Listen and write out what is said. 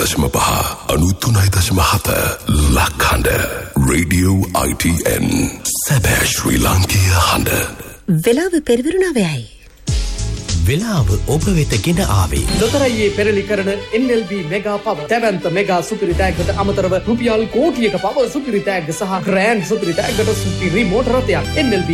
93.7 ලක්හඬ Radio ITN සැබෑ ශ්‍රී ලාංකීය හඬ. වෙලාව පෙරවරුණාවයයි. වෙලාව ඔබ වෙත ගෙන ආවේ ලොතරැයියේ පෙරලි කරන NLB මෙගා පව තැවැන්ත මෙගා සුපිරි තෑග්ගට අමතරව රුපියල් කෝටියක පව සුපිරි තෑග්ග සහ ග්‍රෑන්ඩ් සුපිරි තෑග්ගට සුපිරි මෝටර රථයක් NLB